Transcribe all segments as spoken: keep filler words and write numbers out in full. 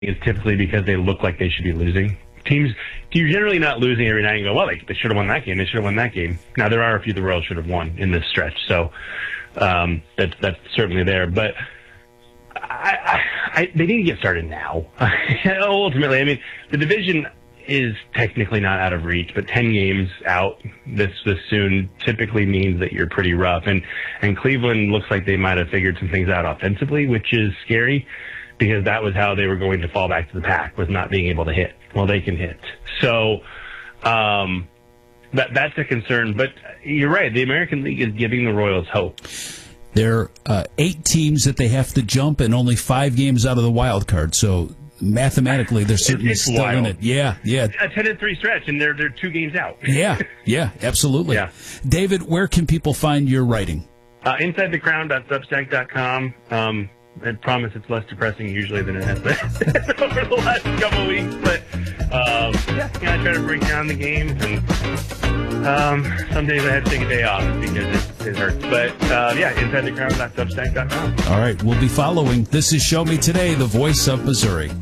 is typically because they look like they should be losing. Teams, you're generally not losing every night and go, well, they, they should have won that game. They should have won that game. Now, there are a few the Royals should have won in this stretch, so um, that's, that's certainly there. But I, I, I, they need to get started now. Ultimately, I mean, the division is technically not out of reach, but ten games out this this soon typically means that you're pretty rough. And, and Cleveland looks like they might have figured some things out offensively, which is scary, because that was how they were going to fall back to the pack, was not being able to hit. Well, they can hit. So um, that that's a concern. But you're right. The American League is giving the Royals hope. There are uh, eight teams that they have to jump and only five games out of the wild card. So mathematically, they're certainly it's still wild. in it. Yeah, yeah. A ten and three stretch, and they're, they're two games out. yeah, yeah, absolutely. Yeah. David, where can people find your writing? Uh, inside the crown dot substack dot com. Um, I promise it's less depressing usually than it has been over the last couple of weeks. But um, yeah, you know, I try to break down the games, and um, some days I had to take a day off because it, it hurts. But uh, yeah, inside the crown dot substack dot com. All right, we'll be following. This is Show Me Today, the voice of Missouri.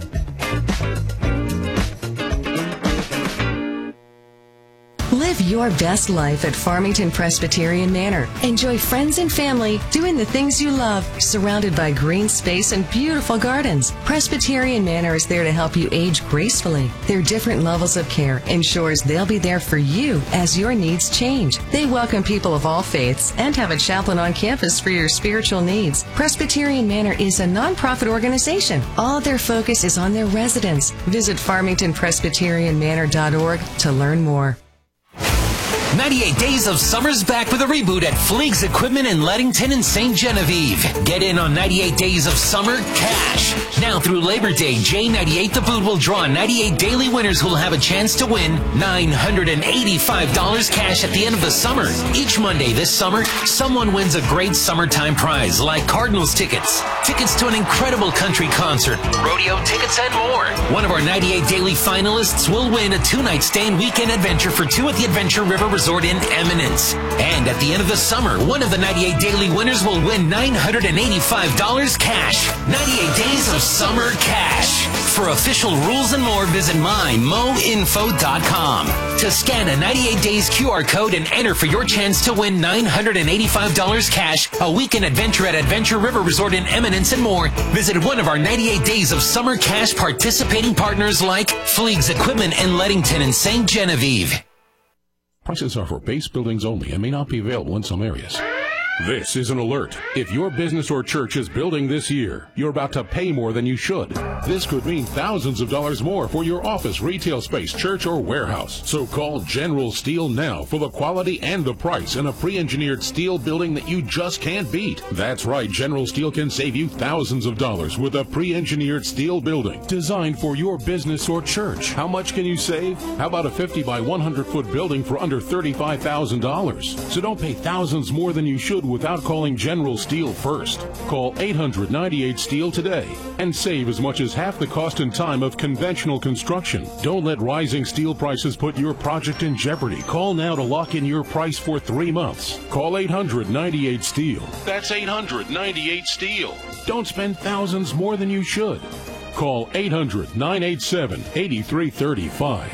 Live your best life at Farmington Presbyterian Manor. Enjoy friends and family doing the things you love, surrounded by green space and beautiful gardens. Presbyterian Manor is there to help you age gracefully. Their different levels of care ensures they'll be there for you as your needs change. They welcome people of all faiths and have a chaplain on campus for your spiritual needs. Presbyterian Manor is a nonprofit organization. All of their focus is on their residents. Visit farmington presbyterian manor dot org to learn more. ninety-eight Days of Summer's back with a reboot at Fleegs Equipment in Leadington and Saint Genevieve. Get in on ninety-eight Days of Summer cash. Now through Labor Day, J ninety-eight The Boot will draw ninety-eight daily winners who will have a chance to win nine hundred eighty-five dollars cash at the end of the summer. Each Monday this summer, someone wins a great summertime prize like Cardinals tickets, tickets to an incredible country concert, rodeo tickets, and more. One of our ninety-eight daily finalists will win a two-night stay and weekend adventure for two at the Adventure River Resort in Eminence. And at the end of the summer, one of the ninety-eight daily winners will win nine hundred eighty-five dollars cash. ninety-eight Days of Summer cash. For official rules and more, visit my mo info dot com. To scan a ninety-eight days Q R code and enter for your chance to win nine hundred eighty-five dollars cash, a weekend adventure at Adventure River Resort in Eminence, and more, visit one of our ninety-eight Days of Summer cash participating partners like Fleegs Equipment in Leadington and Saint Genevieve. Prices are for base buildings only and may not be available in some areas. This is an alert. If your business or church is building this year, you're about to pay more than you should. This could mean thousands of dollars more for your office, retail space, church, or warehouse. So call General Steel now for the quality and the price in a pre-engineered steel building that you just can't beat. That's right, General Steel can save you thousands of dollars with a pre-engineered steel building designed for your business or church. How much can you save? How about a fifty by one hundred foot building for under thirty-five thousand dollars? So don't pay thousands more than you should without calling General Steel first. Call eight hundred ninety-eight steel today and save as much as half the cost and time of conventional construction. Don't let rising steel prices put your project in jeopardy. Call now to lock in your price for three months. Call eight hundred ninety-eight steel. That's eight hundred ninety-eight steel. Don't spend thousands more than you should. Call eight hundred nine eight seven eight three three five.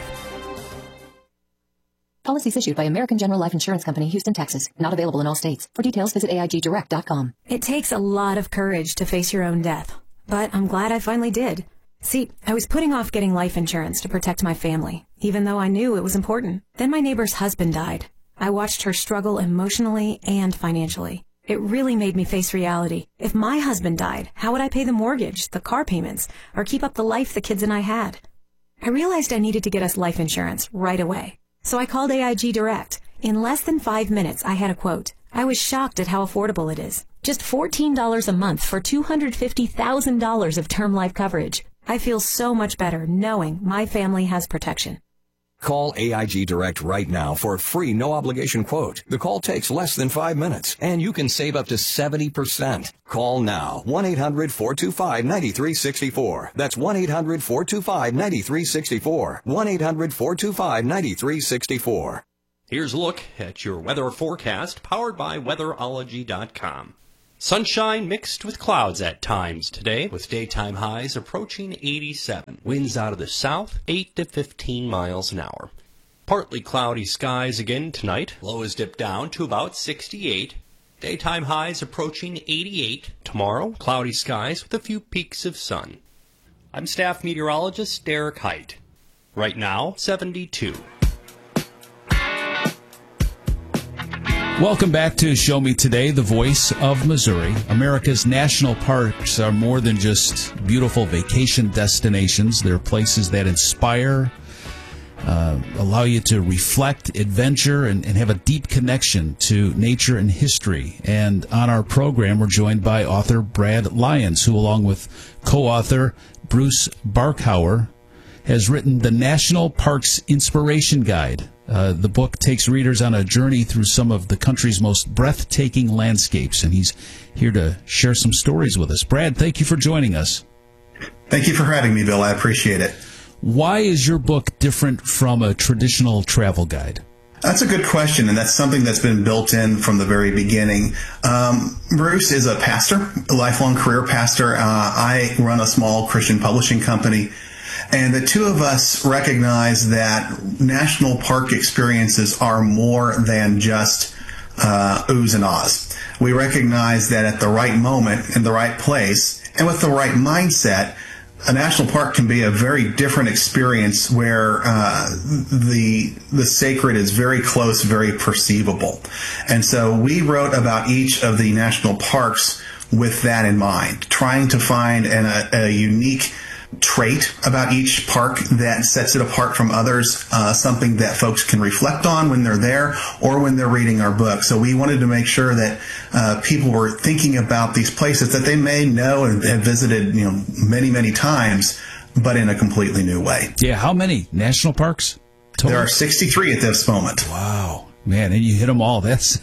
Policies issued by American General Life Insurance Company, Houston, Texas. Not available in all states. For details, visit A I G direct dot com. It takes a lot of courage to face your own death, but I'm glad I finally did. See, I was putting off getting life insurance to protect my family, even though I knew it was important. Then my neighbor's husband died. I watched her struggle emotionally and financially. It really made me face reality. If my husband died, how would I pay the mortgage, the car payments, or keep up the life the kids and I had? I realized I needed to get us life insurance right away. So I called A I G Direct. In less than five minutes, I had a quote. I was shocked at how affordable it is. Just fourteen dollars a month for two hundred fifty thousand dollars of term life coverage. I feel so much better knowing my family has protection. Call A I G Direct right now for a free no-obligation quote. The call takes less than five minutes, and you can save up to seventy percent. Call now, one eight hundred four two five nine three six four. That's one eight hundred four two five nine three six four. one eight hundred four two five nine three six four. Here's a look at your weather forecast, powered by weatherology dot com. Sunshine mixed with clouds at times today, with daytime highs approaching eighty-seven. Winds out of the south, eight to fifteen miles an hour. Partly cloudy skies again tonight. Lows dip down to about sixty-eight. Daytime highs approaching eighty-eight. Tomorrow, cloudy skies with a few peaks of sun. I'm staff meteorologist Derek Height. Right now, seventy-two. Welcome back to Show Me Today, the voice of Missouri. America's national parks are more than just beautiful vacation destinations. They're places that inspire, uh, allow you to reflect, adventure, and, and have a deep connection to nature and history. And on our program, we're joined by author Brad Lyons, who, along with co-author Bruce Barkhauer, has written the National Parks Inspiration Guide. Uh, the book takes readers on a journey through some of the country's most breathtaking landscapes, and he's here to share some stories with us. Brad, thank you for joining us. Thank you for having me, Bill. I appreciate it. Why is your book different from a traditional travel guide? That's a good question, and that's something that's been built in from the very beginning. Um, Bruce is a pastor, a lifelong career pastor. Uh, I run a small Christian publishing company. And the two of us recognize that national park experiences are more than just uh, oohs and ahs. We recognize that at the right moment, in the right place, and with the right mindset, a national park can be a very different experience where uh, the the sacred is very close, very perceivable. And so we wrote about each of the national parks with that in mind, trying to find an, a, a unique trait about each park that sets it apart from others, uh, something that folks can reflect on when they're there or when they're reading our book. So we wanted to make sure that uh, people were thinking about these places that they may know and have visited, you know, many, many times, but in a completely new way. Yeah, how many national parks total? There are sixty-three at this moment. Wow. Man, and you hit them all. That's.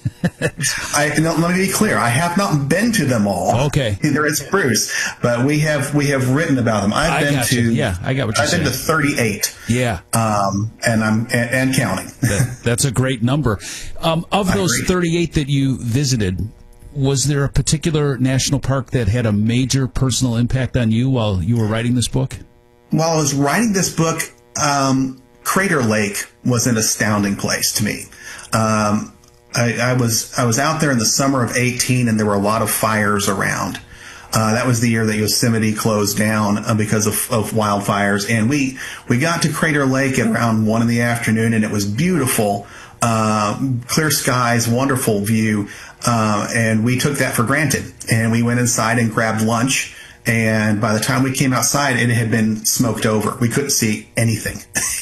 I, no, let me be clear. I have not been to them all. Okay. Either it's Bruce, but we have we have written about them. I've I been got to. You. Yeah, I got what you're I've saying. been to thirty-eight. Yeah. Um, and I'm and, and counting. that, that's a great number. Um, of I those agree. thirty-eight that you visited, was there a particular national park that had a major personal impact on you while you were writing this book? While I was writing this book, um, Crater Lake was an astounding place to me. Um, I, I was I was out there in the summer of eighteen, and there were a lot of fires around. Uh, that was the year that Yosemite closed down uh, because of, of wildfires, and we we got to Crater Lake at around one in the afternoon, and it was beautiful, uh, clear skies, wonderful view, uh, and we took that for granted. And we went inside and grabbed lunch. And by the time we came outside, it had been smoked over. We couldn't see anything.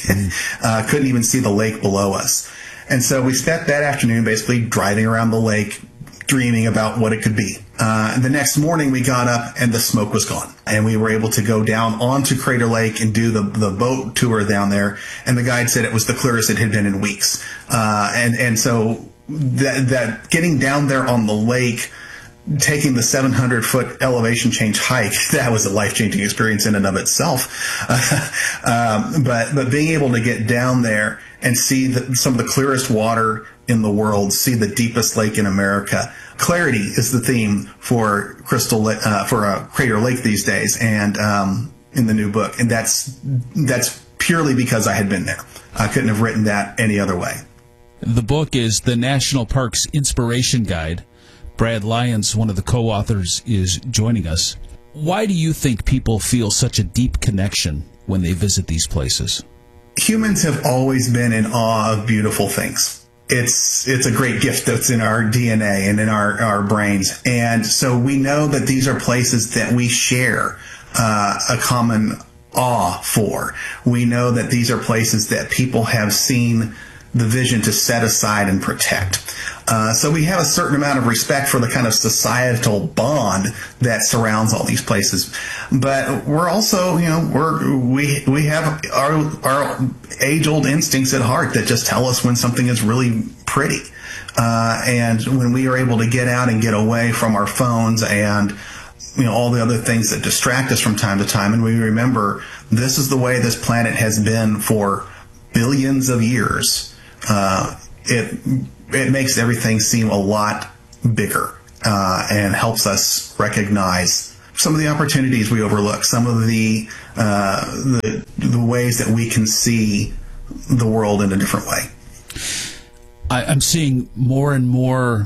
uh, couldn't even see the lake below us. And so we spent that afternoon basically driving around the lake, dreaming about what it could be. Uh, and the next morning we got up and the smoke was gone. And we were able to go down onto Crater Lake and do the, the boat tour down there. And the guide said it was the clearest it had been in weeks. Uh, and, and so that, that getting down there on the lake, taking the seven hundred foot elevation change hike, that was a life-changing experience in and of itself. Uh, um, but, but being able to get down there and see the, some of the clearest water in the world, see the deepest lake in America. Clarity is the theme for Crystal, uh, for uh, Crater Lake these days, and um, in the new book. And that's that's purely because I had been there. I couldn't have written that any other way. The book is the National Parks Inspiration Guide. Brad Lyons, one of the co-authors, is joining us. Why do you think people feel such a deep connection when they visit these places? Humans have always been in awe of beautiful things. It's it's a great gift that's in our D N A and in our, our brains. And so we know that these are places that we share uh, a common awe for. We know that these are places that people have seen the vision to set aside and protect. Uh, so we have a certain amount of respect for the kind of societal bond that surrounds all these places. But we're also, you know, we're, we we have our our age-old instincts at heart that just tell us when something is really pretty. Uh, and when we are able to get out and get away from our phones and, you know, all the other things that distract us from time to time, and we remember this is the way this planet has been for billions of years, uh, it it makes everything seem a lot bigger uh, and helps us recognize some of the opportunities we overlook, some of the, uh, the the ways that we can see the world in a different way. I, I'm seeing more and more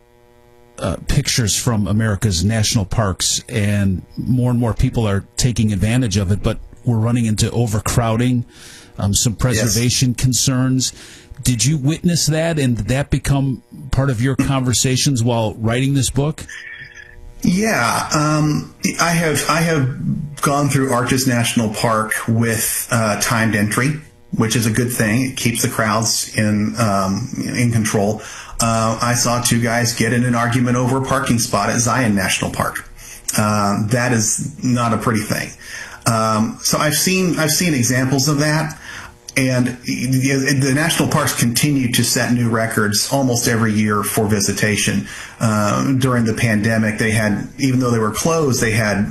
uh, pictures from America's national parks, and more and more people are taking advantage of it, but we're running into overcrowding, um, some preservation yes. concerns. Did you witness that, and did that become part of your conversations while writing this book? Yeah, um, I have I have gone through Arches National Park with uh, timed entry, which is a good thing. It keeps the crowds in um, in control. Uh, I saw two guys get in an argument over a parking spot at Zion National Park. Uh, that is not a pretty thing. Um, so I've seen I've seen examples of that. And the national parks continue to set new records almost every year for visitation. Uh, during the pandemic, they had, even though they were closed, they had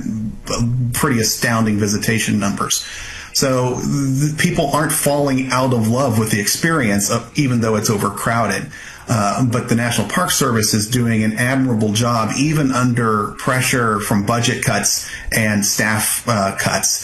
pretty astounding visitation numbers. So the people aren't falling out of love with the experience, of, even though it's overcrowded. Uh, but the National Park Service is doing an admirable job, even under pressure from budget cuts and staff uh, cuts,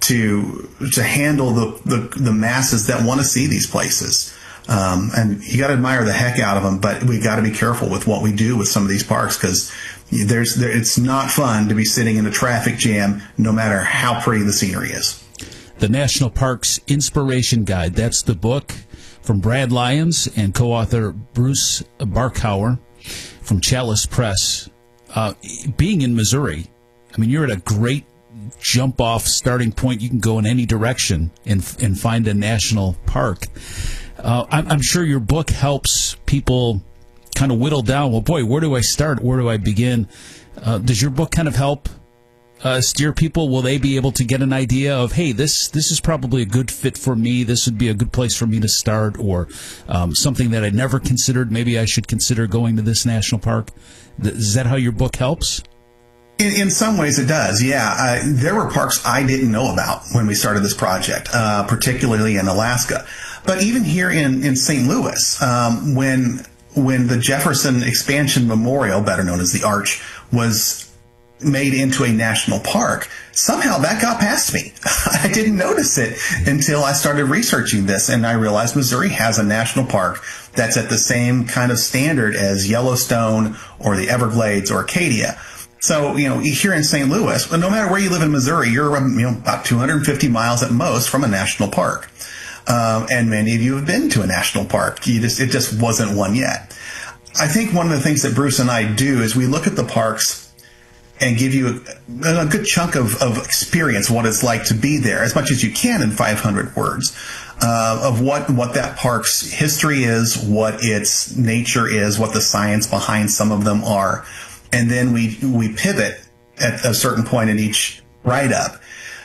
to to handle the, the, the masses that want to see these places. Um, and you got to admire the heck out of them, but we got to be careful with what we do with some of these parks, because there's there, it's not fun to be sitting in a traffic jam no matter how pretty the scenery is. The National Parks Inspiration Guide, that's the book from Brad Lyons and co-author Bruce Barkhauer from Chalice Press. Uh, being in Missouri, I mean, you're at a great jump off starting point. You can go in any direction and and find a national park. Uh, I'm, I'm sure your book helps people kind of whittle down, well, boy, where do I start? Where do I begin? Uh, does your book kind of help uh, steer people? Will they be able to get an idea of, hey, this this is probably a good fit for me. This would be a good place for me to start, or um, something that I never considered. Maybe I should consider going to this national park. Is that how your book helps? In, in some ways it does, yeah. Uh, there were parks I didn't know about when we started this project, uh, particularly in Alaska. But even here in, in Saint Louis, um, when when the Jefferson Expansion Memorial, better known as the Arch, was made into a national park, somehow that got past me. I didn't notice it until I started researching this, and I realized Missouri has a national park that's at the same kind of standard as Yellowstone or the Everglades or Acadia. So, you know, here in Saint Louis, no matter where you live in Missouri, you're, you know, about two hundred fifty miles at most from a national park. Um, and many of you have been to a national park. You just, it just wasn't one yet. I think one of the things that Bruce and I do is we look at the parks and give you a, a good chunk of, of experience, what it's like to be there, as much as you can in five hundred words, uh, of what, what that park's history is, what its nature is, what the science behind some of them are. And then we we pivot at a certain point in each write-up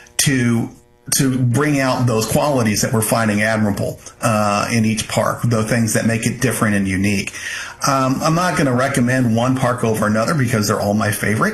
to to bring out those qualities that we're finding admirable uh, in each park, the things that make it different and unique. Um, I'm not going to recommend one park over another because they're all my favorite.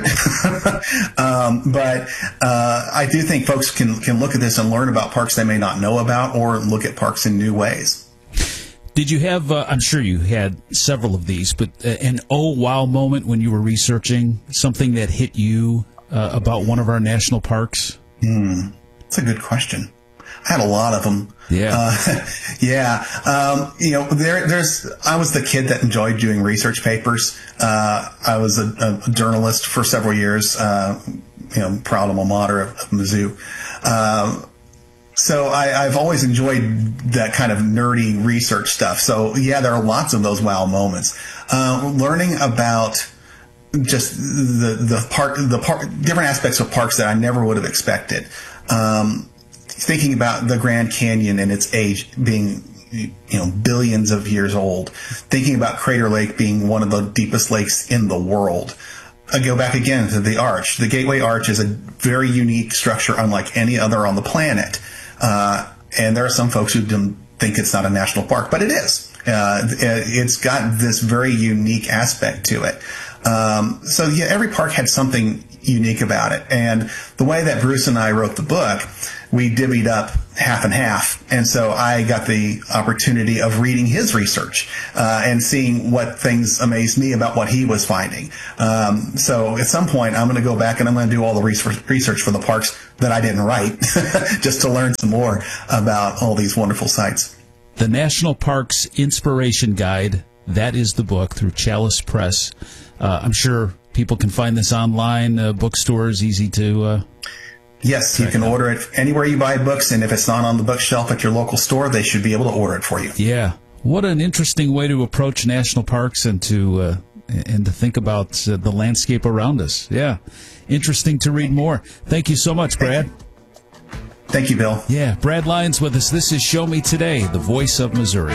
um, but uh, I do think folks can, can look at this and learn about parks they may not know about, or look at parks in new ways. Did you have, uh, I'm sure you had several of these, but uh, an oh wow moment when you were researching something that hit you uh, about one of our national parks? Hmm, that's a good question. I had a lot of them. Yeah. Uh, yeah. Um, you know, there, there's, I was the kid that enjoyed doing research papers. Uh, I was a, a journalist for several years, uh, you know, proud alma mater of, of Mizzou. Um, So I, I've always enjoyed that kind of nerdy research stuff. So yeah, there are lots of those wow moments. Uh, learning about just the the park, the park, different aspects of parks that I never would have expected. Um, thinking about the Grand Canyon and its age being, you know, billions of years old. Thinking about Crater Lake being one of the deepest lakes in the world. I go back again to the Arch. The Gateway Arch is a very unique structure, unlike any other on the planet. Uh, and there are some folks who don't think it's not a national park, but it is. Uh, it's got this very unique aspect to it. Um, so yeah, every park had something unique about it. And the way that Bruce and I wrote the book, we divvied up half and half. And so I got the opportunity of reading his research uh, and seeing what things amazed me about what he was finding. Um, so at some point, I'm going to go back and I'm going to do all the research for the parks that I didn't write, just to learn some more about all these wonderful sites. The National Parks Inspiration Guide, that is the book through Chalice Press. Uh, I'm sure people can find this online, uh, bookstores, easy to... Uh, yes, you can out. order it anywhere you buy books, and if it's not on the bookshelf at your local store, they should be able to order it for you. Yeah. What an interesting way to approach national parks and to uh, and to think about uh, the landscape around us. Yeah. Interesting to read more. Thank you so much, Brad. Thank you, Bill. Yeah, Brad Lyons with us. This is Show Me Today, the voice of Missouri.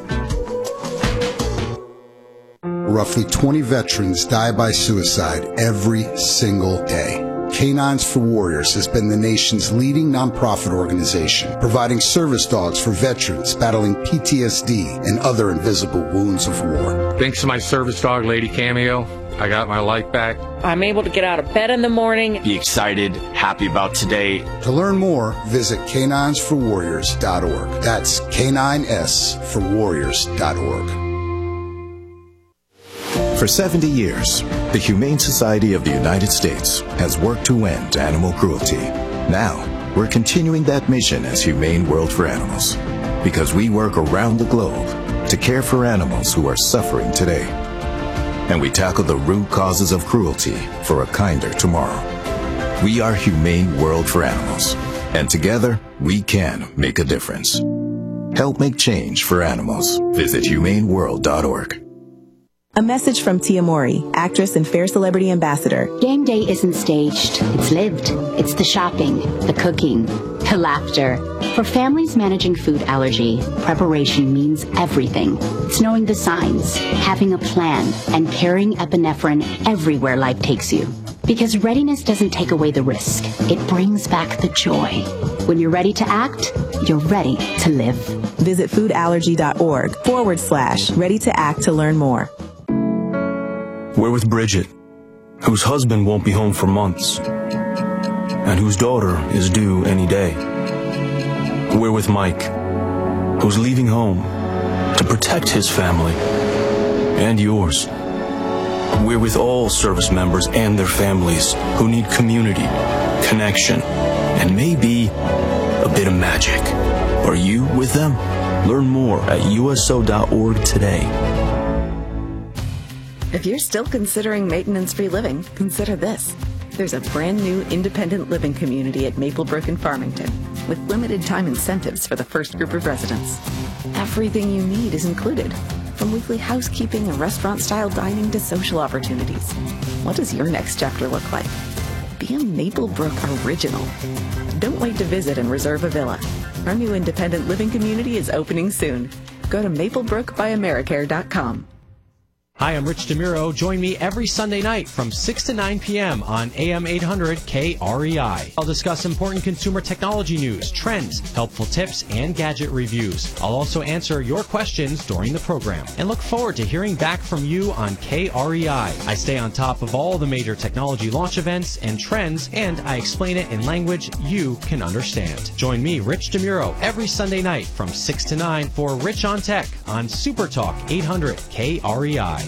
Roughly twenty veterans die by suicide every single day. Canines for Warriors has been the nation's leading nonprofit organization, providing service dogs for veterans battling P T S D and other invisible wounds of war. Thanks to my service dog, Lady Cameo, I got my life back. I'm able to get out of bed in the morning. Be excited, happy about today. To learn more, visit canines for warriors dot org. That's K nine S for warriors dot org. For seventy years, the Humane Society of the United States has worked to end animal cruelty. Now, we're continuing that mission as Humane World for Animals, because we work around the globe to care for animals who are suffering today. And we tackle the root causes of cruelty for a kinder tomorrow. We are Humane World for Animals, and together we can make a difference. Help make change for animals. Visit humane world dot org. A message from Tia Mowry, actress and Fair Celebrity Ambassador. Game day isn't staged. It's lived. It's the shopping, the cooking, the laughter. For families managing food allergy, preparation means everything. It's knowing the signs, having a plan, and carrying epinephrine everywhere life takes you. Because readiness doesn't take away the risk. It brings back the joy. When you're ready to act, you're ready to live. Visit foodallergy.org forward slash ready to act to learn more. We're with Bridget, whose husband won't be home for months, and whose daughter is due any day. We're with Mike, who's leaving home to protect his family and yours. We're with all service members and their families who need community, connection, and maybe a bit of magic. Are you with them? Learn more at U S O dot org today. If you're still considering maintenance-free living, consider this. There's a brand new independent living community at Maplebrook in Farmington with limited time incentives for the first group of residents. Everything you need is included, from weekly housekeeping and restaurant-style dining to social opportunities. What does your next chapter look like? Be a Maplebrook original. Don't wait to visit and reserve a villa. Our new independent living community is opening soon. Go to maplebrook by americare dot com. Hi, I'm Rich DeMuro. Join me every Sunday night from six to nine p.m. on A M eight hundred K R E I. I'll discuss important consumer technology news, trends, helpful tips, and gadget reviews. I'll also answer your questions during the program and look forward to hearing back from you on K R E I. I stay on top of all the major technology launch events and trends, and I explain it in language you can understand. Join me, Rich DeMuro, every Sunday night from six to nine for Rich on Tech on Super Talk eight hundred K R E I.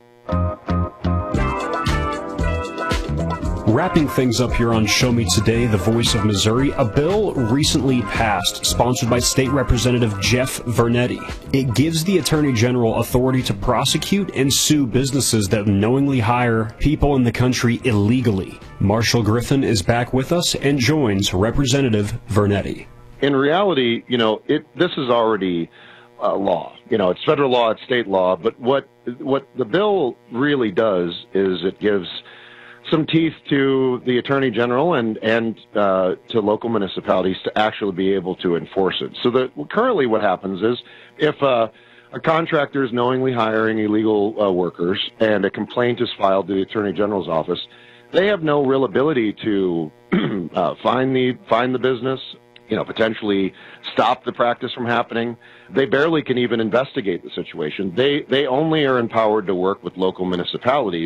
Wrapping things up here on Show Me Today, the voice of Missouri, a bill recently passed, sponsored by State Representative Jeff Vernetti. It gives the Attorney General authority to prosecute and sue businesses that knowingly hire people in the country illegally. Marshall Griffin is back with us and joins Representative Vernetti. In reality, you know, it this is already uh, law. You know, it's federal law, it's state law, but what what the bill really does is it gives some teeth to the Attorney General and and uh, to local municipalities to actually be able to enforce it. So that currently what happens is if uh, a contractor is knowingly hiring illegal uh, workers and a complaint is filed to the Attorney General's office, they have no real ability to uh, find the find the business, you know, potentially stop the practice from happening. They barely can even investigate the situation. They they only are empowered to work with local municipalities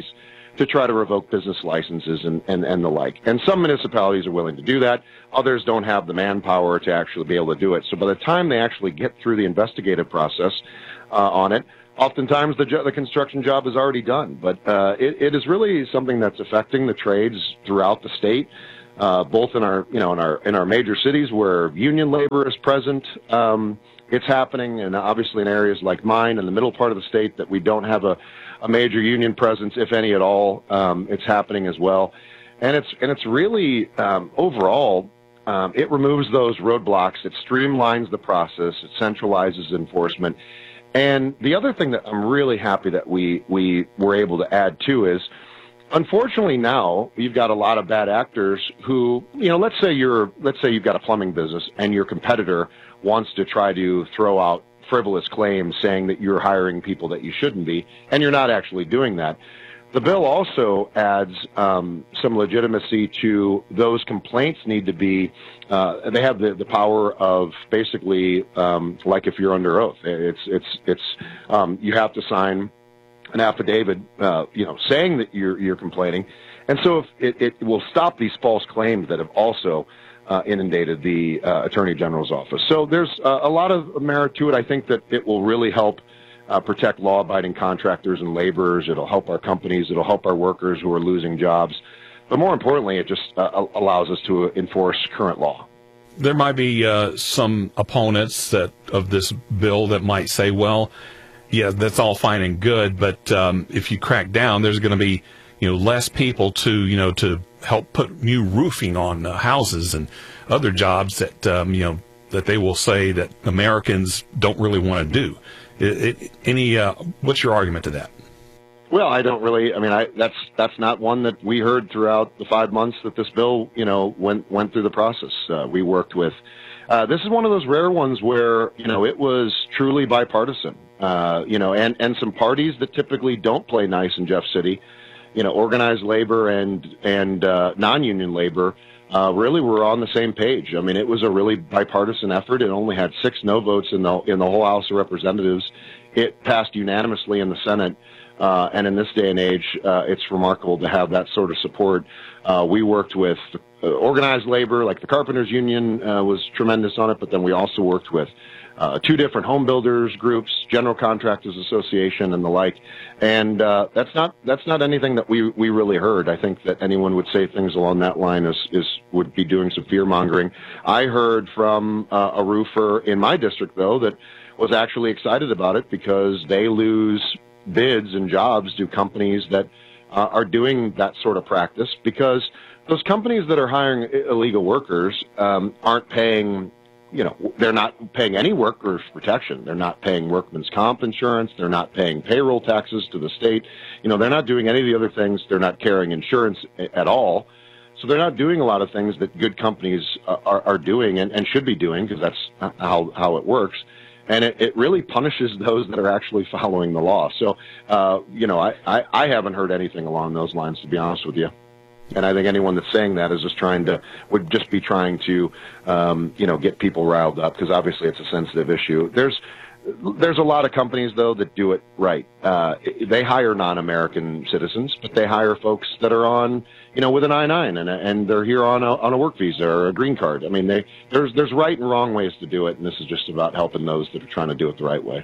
to try to revoke business licenses and, and, and the like. And some municipalities are willing to do that. Others don't have the manpower to actually be able to do it. So by the time they actually get through the investigative process uh, on it, oftentimes the, jo- the construction job is already done. But uh, it, it is really something that's affecting the trades throughout the state, uh, both in our, you know, in our in our major cities where union labor is present. Um, it's happening, and obviously in areas like mine in the middle part of the state that we don't have a a major union presence, if any at all. Um, it's happening as well. And it's, and it's really, um, overall, um, it removes those roadblocks. It streamlines the process. It centralizes enforcement. And the other thing that I'm really happy that we, we were able to add to is, unfortunately now, you've got a lot of bad actors who, you know, let's say you're, let's say you've got a plumbing business and your competitor wants to try to throw out frivolous claims saying that you're hiring people that you shouldn't be, and you're not actually doing that. The bill also adds um, some legitimacy to those complaints need to be, uh, they have the, the power of basically, um, like if you're under oath, it's, it's, it's, um, you have to sign an affidavit, uh, you know, saying that you're, you're complaining. And so if it, it will stop these false claims that have also Uh, inundated the uh, Attorney General's office. So there's uh, a lot of merit to it. I think that it will really help uh, protect law-abiding contractors and laborers. It'll help our companies. It'll help our workers who are losing jobs. But more importantly, it just uh, allows us to enforce current law. There might be uh, some opponents that of this bill that might say, well, yeah, that's all fine and good, but um, if you crack down, there's going to be, you know, less people to, you know, to help put new roofing on uh, houses and other jobs that, um, you know, that they will say that Americans don't really want to do. It, it, any, uh, what's your argument to that? Well, I don't really, I mean, I, that's, that's not one that we heard throughout the five months that this bill, you know, went, went through the process. Uh, we worked with, uh, this is one of those rare ones where, you know, it was truly bipartisan, uh, you know, and, and some parties that typically don't play nice in Jeff City, you know, organized labor and and uh, non-union labor uh, really were on the same page. I mean, it was a really bipartisan effort. It only had six no votes in the in the whole House of Representatives. It passed unanimously in the Senate, uh, and in this day and age, uh, it's remarkable to have that sort of support. Uh, we worked with uh, organized labor, like the Carpenters Union uh, was tremendous on it, but then we also worked with Uh, two different home builders groups, General Contractors Association, and the like. And uh, that's not that's not anything that we we really heard. I think that anyone would say things along that line is is would be doing some fear mongering. I heard from uh, a roofer in my district though that was actually excited about it because they lose bids and jobs to companies that uh, are doing that sort of practice, because those companies that are hiring illegal workers um, aren't paying. You know, they're not paying any workers' protection. They're not paying workman's comp insurance. They're not paying payroll taxes to the state. You know, they're not doing any of the other things. They're not carrying insurance at all. So they're not doing a lot of things that good companies are, are doing and, and should be doing, because that's how, how it works. And it, it really punishes those that are actually following the law. So, uh, you know, I, I, I haven't heard anything along those lines, to be honest with you. And I think anyone that's saying that is just trying to, would just be trying to, um, you know, get people riled up, because obviously it's a sensitive issue. There's, there's a lot of companies, though, that do it right. Uh, they hire non-American citizens, but they hire folks that are on, you know, with an I nine, and, and they're here on a, on a work visa or a green card. I mean, they, there's, there's right and wrong ways to do it, and this is just about helping those that are trying to do it the right way.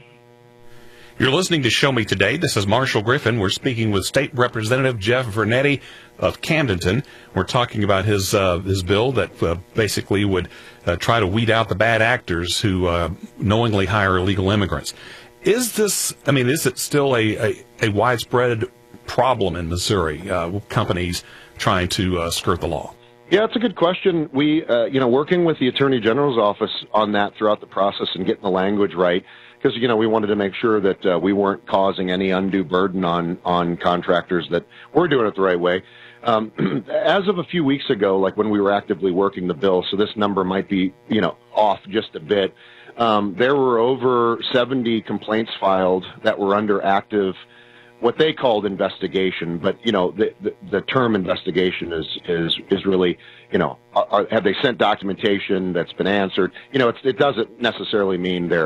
You're listening to Show Me Today. This is Marshall Griffin. We're speaking with State Representative Jeff Vernetti of Camdenton. We're talking about his uh, his bill that uh, basically would uh, try to weed out the bad actors who uh, knowingly hire illegal immigrants. Is this, I mean, is it still a, a, a widespread problem in Missouri, uh, companies trying to uh, skirt the law? Yeah, it's a good question. We, uh, you know, working with the Attorney General's office on that throughout the process and getting the language right, because, you know, we wanted to make sure that uh, we weren't causing any undue burden on, on contractors, that we're doing it the right way. Um, as of a few weeks ago, like when we were actively working the bill, so this number might be, you know, off just a bit, um, there were over seventy complaints filed that were under active, what they called investigation. But, you know, the, the, the term investigation is, is, is really, you know, are, have they sent documentation that's been answered? You know, it's, it doesn't necessarily mean they're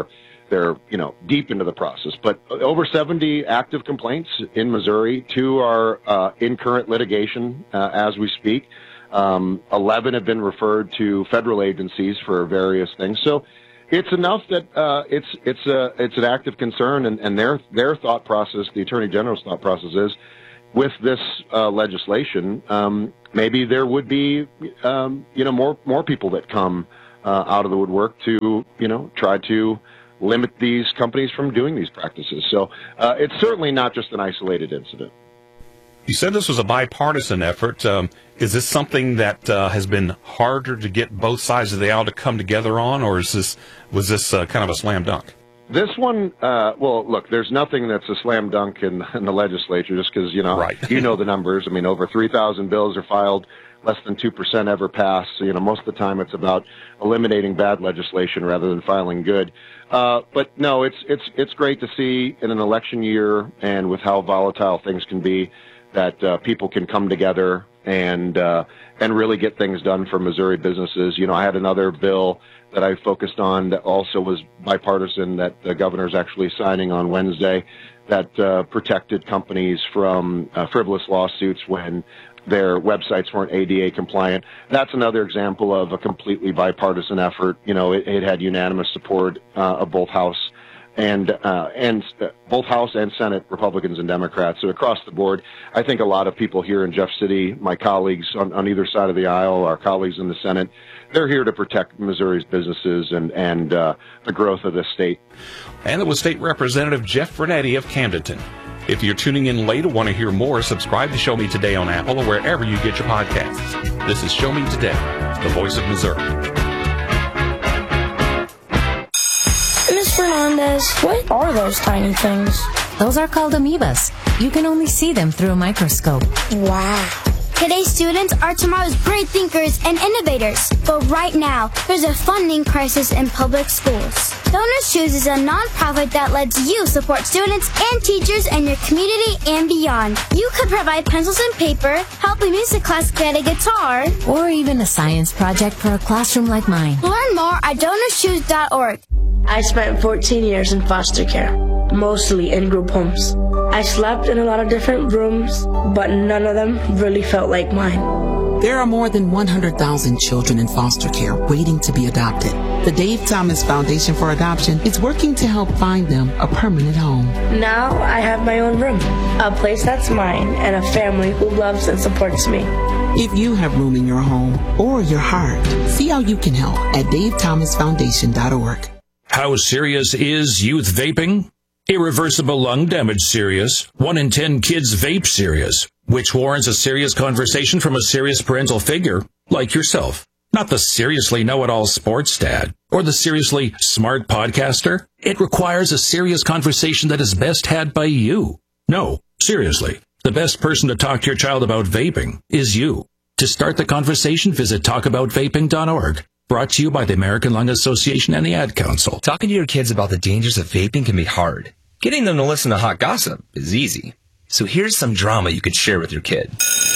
they're, you know, deep into the process. But over seventy active complaints in Missouri. Two are uh, in current litigation uh, as we speak. Um, eleven have been referred to federal agencies for various things. So it's enough that uh, it's it's a it's an active concern, and, and their their thought process, the Attorney General's thought process is, with this uh, legislation, um, maybe there would be um, you know more more people that come uh, out of the woodwork to you know try to limit these companies from doing these practices. So uh, it's certainly not just an isolated incident. You said this was a bipartisan effort. Um, is this something that uh, has been harder to get both sides of the aisle to come together on, or is this was this uh, kind of a slam dunk? This one, uh, well, look, there's nothing that's a slam dunk in, in the legislature, just because, you know, right. you know the numbers. I mean, over three thousand bills are filed, less than two percent ever pass. So, you know, most of the time it's about eliminating bad legislation rather than filing good. Uh, but no, it's it's it's great to see in an election year and with how volatile things can be, that uh, people can come together and uh, and really get things done for Missouri businesses. You know, I had another bill that I focused on that also was bipartisan that the governor's actually signing on Wednesday that uh, protected companies from uh, frivolous lawsuits when their websites weren't A D A compliant. That's another example of a completely bipartisan effort. You know, it, it had unanimous support uh, of both House and uh, and uh, both House and Senate Republicans and Democrats. So across the board, I think a lot of people here in Jeff City, my colleagues on, on either side of the aisle, our colleagues in the Senate, they're here to protect Missouri's businesses and and uh, the growth of this state. And it was State Representative Jeff Vernetti of Camdenton. If you're tuning in late or want to hear more, subscribe to Show Me Today on Apple or wherever you get your podcasts. This is Show Me Today, the voice of Missouri. Miz Fernandez, what are those tiny things? Those are called amoebas. You can only see them through a microscope. Wow. Today's students are tomorrow's great thinkers and innovators. But right now, there's a funding crisis in public schools. Donors Choose is a nonprofit that lets you support students and teachers in your community and beyond. You could provide pencils and paper, help a music class get a guitar, or even a science project for a classroom like mine. Learn more at donors choose dot org. I spent fourteen years in foster care, mostly in group homes. I slept in a lot of different rooms, but none of them really felt like mine. There are more than one hundred thousand children in foster care waiting to be adopted. The Dave Thomas Foundation for Adoption is working to help find them a permanent home. Now I have my own room, a place that's mine, and a family who loves and supports me. If you have room in your home or your heart, see how you can help at dave thomas foundation dot org. How serious is youth vaping? Irreversible lung damage serious. One in ten kids vape serious, which warrants a serious conversation from a serious parental figure like yourself. Not the seriously know-it-all sports dad or the seriously smart podcaster. It requires a serious conversation that is best had by you. No, seriously, the best person to talk to your child about vaping is you. To start the conversation, visit talk about vaping dot org. Brought to you by the American Lung Association and the Ad Council. Talking to your kids about the dangers of vaping can be hard. Getting them to listen to hot gossip is easy. So here's some drama you could share with your kid.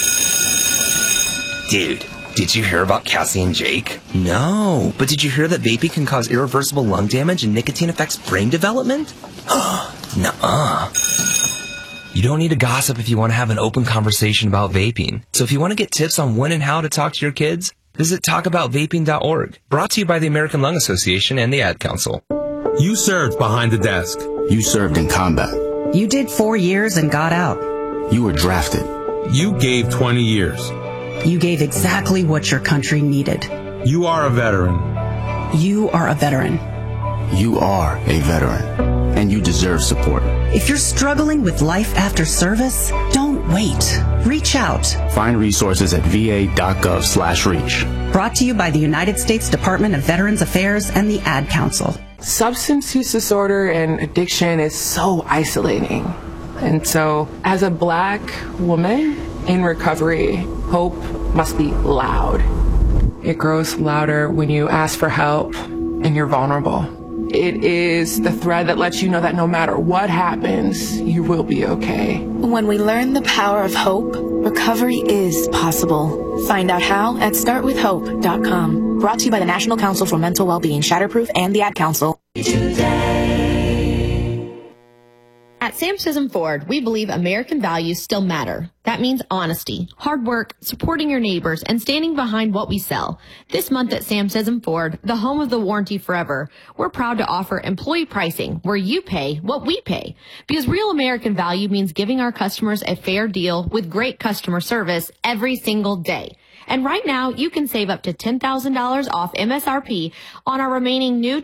Dude, did you hear about Cassie and Jake? No, but did you hear that vaping can cause irreversible lung damage and nicotine affects brain development? Nuh-uh. You don't need to gossip if you want to have an open conversation about vaping. So if you want to get tips on when and how to talk to your kids, visit talk about vaping dot org. Brought to you by the American Lung Association and the Ad Council. You served behind the desk. You served in combat. You did four years and got out. You were drafted. You gave twenty years. You gave exactly what your country needed. You are a veteran. You are a veteran. You are a veteran, and you deserve support. If you're struggling with life after service, don't wait. Reach out. Find resources at v a dot gov slash reach. Brought to you by the United States Department of Veterans Affairs and the Ad Council. Substance use disorder and addiction is so isolating. And so, as a black woman in recovery, hope must be loud. It grows louder when you ask for help and you're vulnerable. It is the thread that lets you know that no matter what happens, you will be okay. When we learn the power of hope, recovery is possible. Find out how at start with hope dot com. Brought to you by the National Council for Mental Wellbeing, Shatterproof, and the Ad Council. Today. At Sam Sism Ford, we believe American values still matter. That means honesty, hard work, supporting your neighbors, and standing behind what we sell. This month at Sam Sism Ford, the home of the warranty forever, we're proud to offer employee pricing where you pay what we pay. Because real American value means giving our customers a fair deal with great customer service every single day. And right now, you can save up to ten thousand dollars off M S R P on our remaining new